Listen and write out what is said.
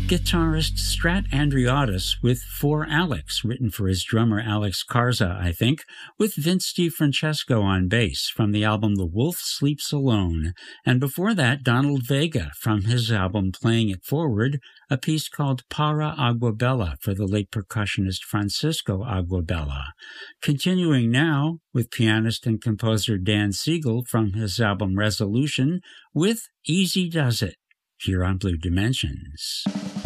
guitarist Strat Andreatis with For Alex, written for his drummer Alex Garza, I think, with Vince DiFrancesco on bass from the album The Wolf Sleeps Alone. And before that, Donald Vega from his album Playing It Forward, a piece called Para Aguabella for the late percussionist Francisco Aguabella. Continuing now with pianist and composer Dan Siegel from his album Resolution with Easy Does It, here on Blue Dimensions.